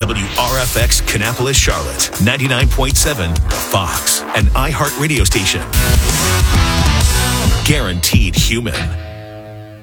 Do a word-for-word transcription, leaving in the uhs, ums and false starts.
W R F X Kannapolis, Charlotte, ninety-nine point seven, Fox, an iHeart radio station. Guaranteed human.